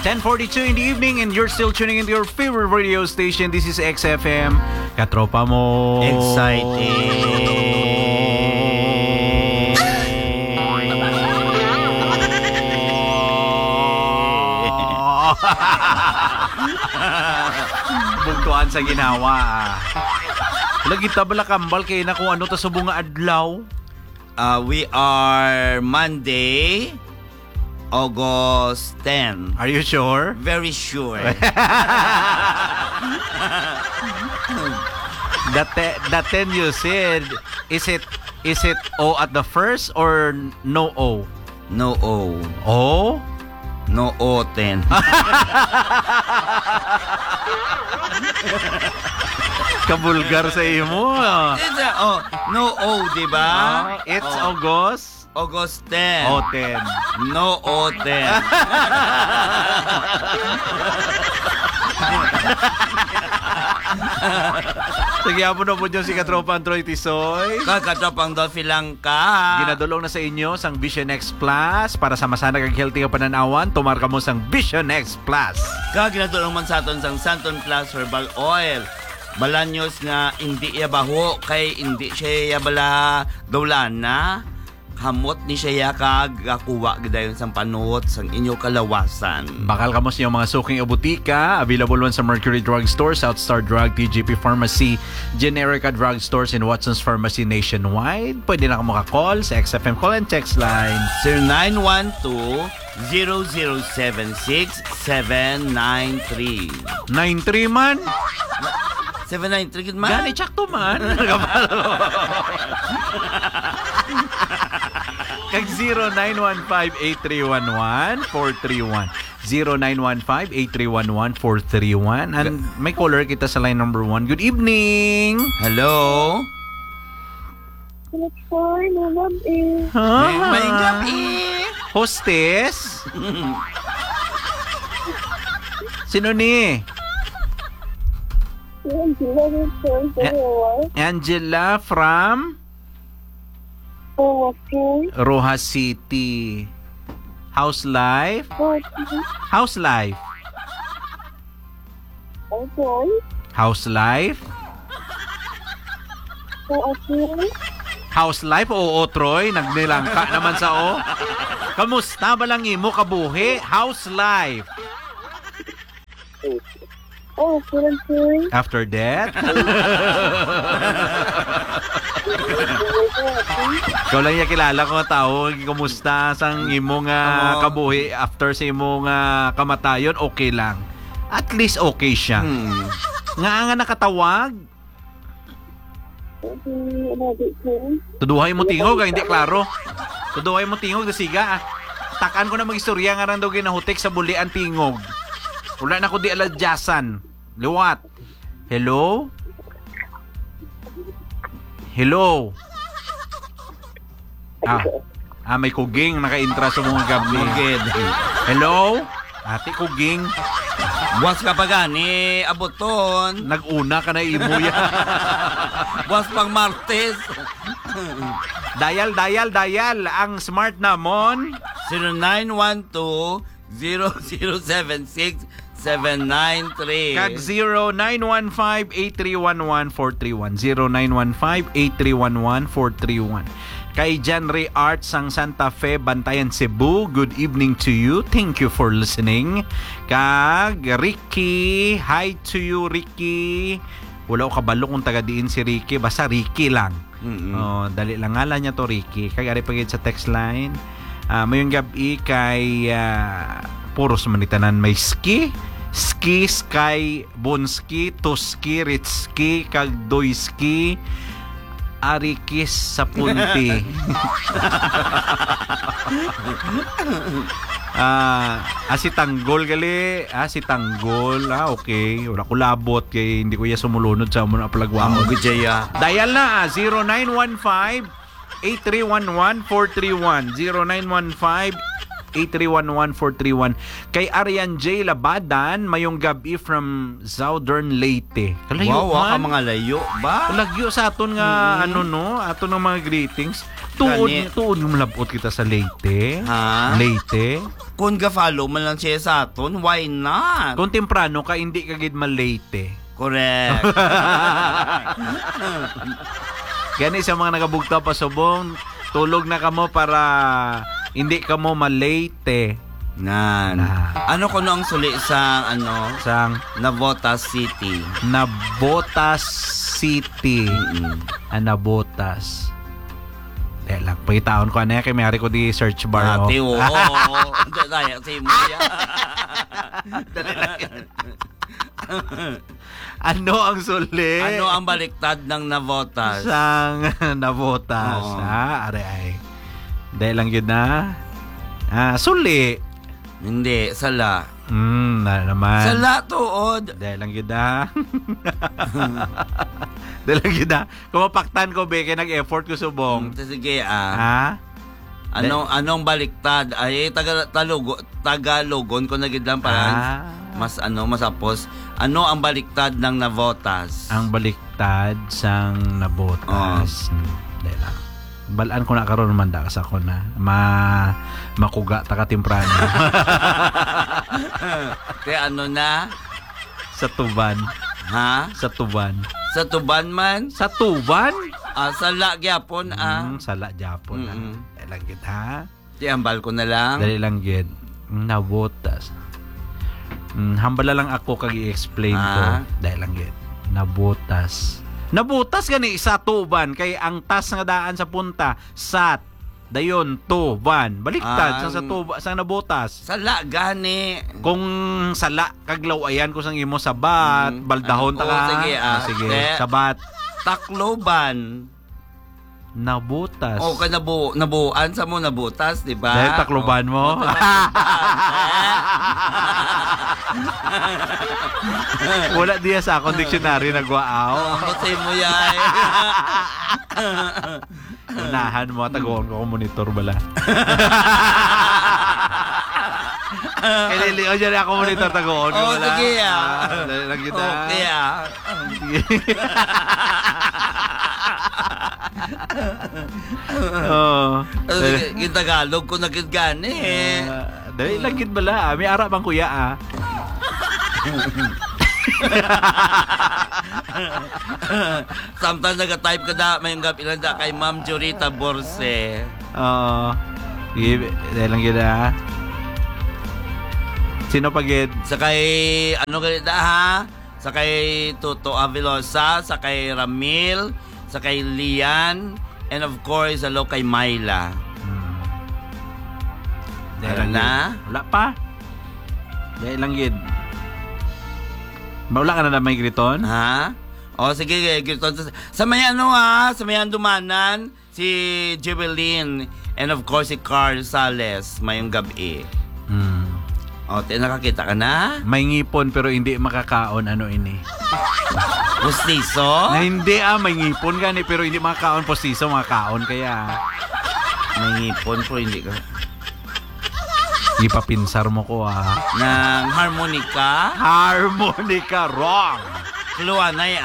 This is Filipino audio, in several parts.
10:42 in the evening and you're still tuning into your favorite radio station. This is XFM. Katropa mo. Exciting. Bugtuan sa ginawa. Lagi tabala kambal kay na kung ano ta subong nga adlaw. We are Monday, August 10. Are you sure? Very sure. The 10 you said, is it O at the first or no O? No O. O? No O 10. Kabulgar sa imo. No O, di ba? It's August. August 10. O 10. No O 10. Sige, mo na po dyan si Katropa Antroy Tisoy. Kakatapang Dolphy lang ka. Ginadulong na sa inyo sang Vision X Plus para sa masanag ag healthy nga pananawan. Tumar ka mo sang Vision X Plus. Kaginatulong man sa aton sang Santon Plus Herbal Oil. Balanyos nga hindi iya baho kay hindi siya bala dawlan na. Hamot ni siya kag kuwa gidayon sang panuot sang inyo kalawasan. Bakal ka mo sa iyong mga suking o butika. Available man sa Mercury Drug Store, South Star Drug, TGP Pharmacy, Generica Drug Stores, and Watson's Pharmacy nationwide. Pwede na ka makakall sa XFM call and text line 0912-0076793. 93 man. 793 man? Gani tsakto man. Kag 0915-8311-431. 0915-8311-431. And may caller kita sa line number 1. Good evening. Hello? May gabi. Hostess? Sino ni? Angela from Rojas City. House life? House life? House life? House life? Oo, Troy. Nagnilangka naman sa O. Kamusta ba lang imo kabuhi? House life? After that? Ikaw lang yung kilala ko tao. Kumusta sang imong kabuhi after sa imong kamatayon? Okay lang. At least okay siya. Nga nakatawag? Tuduhay mo tingog, hindi klaro. Tuduhay mo tingog, dasiga. Takan ko na mag-istorya nga rin daw ginahutik sa bulian tingog. Wala na ko di aladyasan. Liwat. Hello? Hello? May kuging naka-intra sa mga gabi. Hello? Ate kuging. Buwas ka pa gani, aboton. Nag-una ka na imuya. Buwas pang Martes. Dial. Ang smart namon. 0912-0076-793. Kag 0915-8311-431. 0915-8311-431. Kay John Ray Arts ang Santa Fe, Bantayan, Cebu. Good evening to you. Thank you for listening. Kag Ricky. Hi to you, Ricky. Wala ko kabalo kung taga diin si Ricky. Basta Ricky lang. Dali lang ngala niya to, Ricky. Kag ari pagid sa text line. Mayong gabi kay puros manitanan may ski, sky, bonski, toski, ritski, kag doyski, arikis sa punti. Si Tanggol gali. Si Tanggol. Okay. Wala ko labot kay hindi ko ya sumulunod sa muna palagwang. Gujaya. Dial na 0915 8311-431. 0917-831-1431. Kay Arian J. Labadan, mayong gabi from Southern Leyte. Kalayo Wow, ka man. mga layo ba? Lagyo sa aton nga aton ng mga greetings. Tuod yung malabot kita sa Leyte. Ha? Leyte. Kung ga-follow man lang siya sa aton, why not? Kung temprano ka, hindi ka gid ma-Leyte. Correct. Gani sa mga nagabugtaw pa subong, tulog na kamo para hindi kamo ma-Leyte. Nan. Ano kuno ang suli sa Sang Navotas City? Nabotas City. Nabotas. Lang, pagitaon ko ano kay mayari ko di search bar. Ate, oo. Daya, si Muya. Ano ang suli? Ano ang baliktad ng Navotas? Sang Navotas. Oo. Are ay. Dahil lang yun na. Suli. Hindi, sala. Na naman. Sala tuod. Dahil lang yun na. Dahil lang yun na. Kumapaktan ko, Beke, nag-effort ko subong. Sige, Ha? Anong baliktad? Ay, Tagalogon ko na gidlang para mas masapos. Ano ang baliktad ng Navotas? Ang baliktad sang Nabotas. Dahil lang. Balaan ko na karon man da sa ko na makuga ta ka temprano. Kaya ano na? Sa Tuban. Ha? Sa Tuban. Sa Tuban man? Sa Tuban? Sala gyapon Sala Japon. Dahil lang gid ha. Tiambal ko na lang. Dali lang gid. Nabotas. Hambala lang ako kag i-explain ko. Dahil lang gid. Nabotas. Nabutas gani sa Tuban kay ang tas nga daan sa punta sat dayon Tuban. Baliktad sa Tuban sa nabutas. Sala gani. Kung sala kag lawayan ko sang imo sabat, baldahon ta ka. Sige, sige. Sabat. Tacloban. Nabutas. O ka nabuan sa mo nabutas, di ba? Dahil Tacloban mo. Wala diya sa akong dictionary nagwaaw. Kasi mo yay. Unahan mo, taguan ko monitor bala. Kaya dyan ako monitor, taguan ko bala. Sige Lang kita. Okay Sige. Sige, Tagalog ko na gani Dali lang gid bala. May ara bang kuya Sometimes nag-type ka da, may ilan da kay Ma'am Jurita Borse. Sige, dahil lang gid Sino pa gid? Sa kay, ganita ha? Sa kay Toto Avilosa, sa kay Ramil, sa kay Lian, and of course, hello kay Myla. Dahil na? Wala pa. Dahil lang gid. Wala ka na may griton? Ha? O sige, Griton. Sa may sa may dumanan, si Jewelyn, and of course, si Carl Sales, mayong gabi. O, nakakita ka na? May ngipon pero hindi makakaon ini. Pustiso? Na hindi may ngipon gani pero hindi makakaon postiso makakaon kaya May ngipon po, hindi ka. ipapinsar mo ko Ng harmonica? Harmonica wrong. Kluanay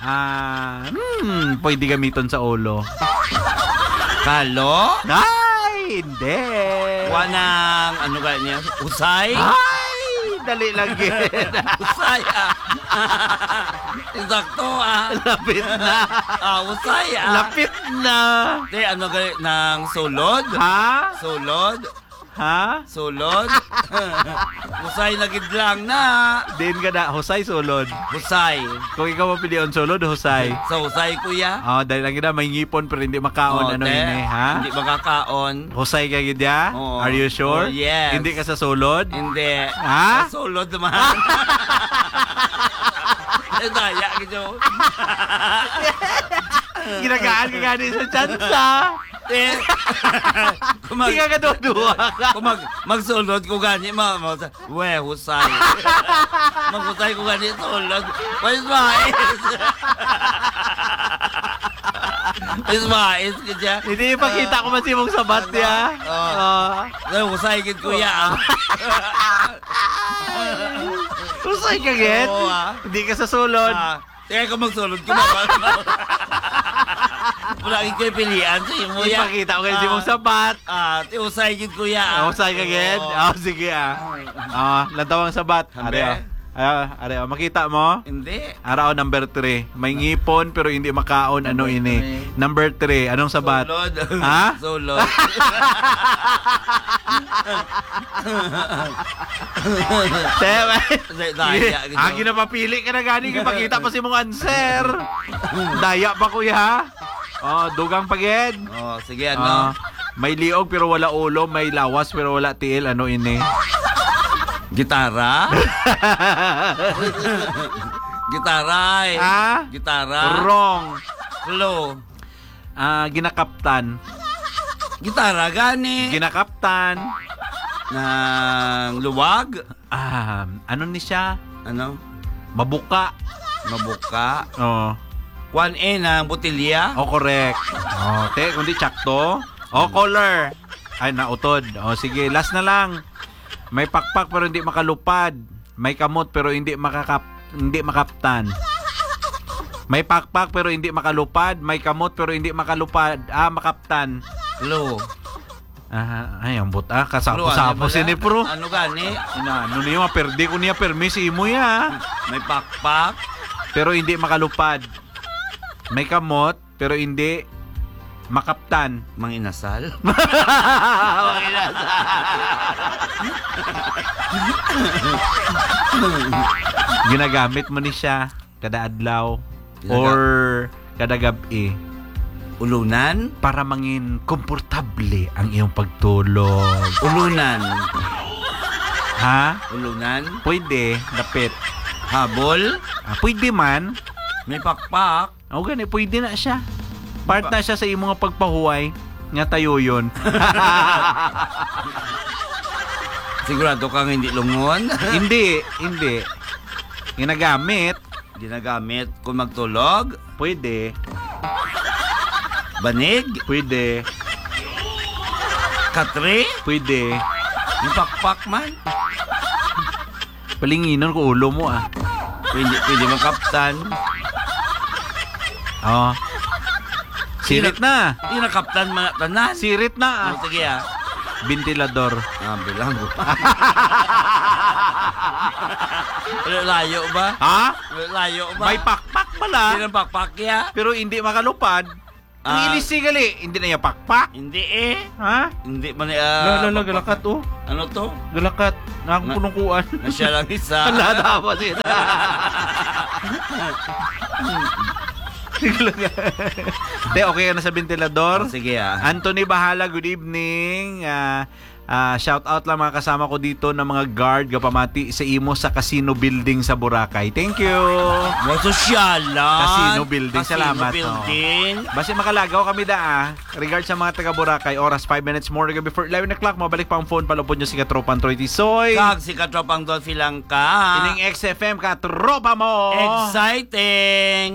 Pwede gamiton sa ulo. Kalo? Ay, hindi. Wanang, niya? Usay? Ay, dali lang gid. Usay Insakto Lapit na. Usay Lapit na. Ng sulod? Ha? Sulod? Ha? Sulod? Usay na gidlang na. Din ka na, husay sulod. Usay. Kung ikaw mapilion sulod, husay. Sa usay, kuya? Dahil lang gid may ngipon pero hindi makaon ini, ha? Hindi makakaon. Husay ka gid ya? Oo. Are you sure? Yes. Hindi ka sa sulod? Hindi. Ha? Sa sulod naman. Daya, gito. Ginagaan ka gani sa tsansa. Hindi ka kaduduwa ka. Kung magsulod ko gani, husay. Maghusay ko gani, sulod. Wais mais. Ismais ka siya. Hindi ipakita ko man si mong sabat niya. Usay gid kuya. Usay ka, Get? Oo, Hindi ka sa sulod. Kaya ko magsulod ko na. Wala ko pilian sa imo ya. Ipakita ko si mong sabat. Ti usay gid kuya. Usay ka, Get? Sige lantawang sabat. Hambe. Are, makita mo? Hindi. Araw number 3. May ngipon pero hindi makaon. Ano ini? Number 3. Anong sabat? Sulod. Ha? Sulod. Tema. Daya. Agi na papili ka na gani. Ipakita pa si mong answer. Daya pa kuya. Dugang pagid. Sige ano. May liog pero wala ulo. May lawas pero wala tiil. Ano ini? Gitara? Gitara eh. Gitara? Wrong. Hello. Ginakaptan. Gitara gani. Ginakaptan. Ng luwag? Ano ni siya? Ano? Mabuka. Mabuka? Oh. 1A ng botilya? Correct. Kundi tsakto. Color. Ay, nautod. Sige, last na lang. May pakpak pero hindi makalupad. May kamot pero hindi makaptan. May pakpak pero hindi makalupad. May kamot pero hindi makalupad. Makaptan. Hello. Ay, ang buta. Kasapo-sapo si ni Pro. Ano gani? Ano niya, perdi ko niya permisi mo ya. May pakpak. Pero hindi makalupad. May kamot pero hindi makaptan. Manginasal? Ginagamit mo ni siya kada adlaw or kada gabi Ulunan? para mangin komportable ang iyong pagtulog. Ulunan. Ha? Ulunan? Pwede, dapit. Habol? Pwede man. May pakpak? Gani, pwede na siya. Part na siya sa iyong mga pagpahuway. Nga tayo yun. Sigurado kang hindi lungon? Hindi. Ginagamit. Ginagamit kung magtulog? Pwede. Banig? Pwede. Katre? Pwede. Yung pakpak man? Palinginan ko ulo mo Pwede makaptan? Sirit na. Yung nakaptan mga tanan? Sirit na Sige Ventilador. Bilang ko. Layo ba? Ha? Layo ba? May pakpak pala. Hindi ng pakpak ya? Pero hindi makalupad. Ang ilisigali. Hindi na yung pakpak. Hindi Ha? Hindi man Galakat Ano to? Galakat. Nakapunungkuan. Nasya lang isa. Dapat yun. Okay ka na sa ventilador? Sige Anthony Bahala, good evening. Shout out lang mga kasama ko dito ng mga guard kapamati sa imo sa Casino Building sa Boracay. Thank you. Sosyalan. Casino Building. Salamat. Building. Basta makalagaw kami Regards sa mga taga Boracay. Oras 5 minutes more before 11 o'clock. Mabalik pa ang phone. Palupod nyo si Katropang Troy Tisoy. Kag si Katropang Dolphy lang ka. Ining XFM Katropa mo. Exciting.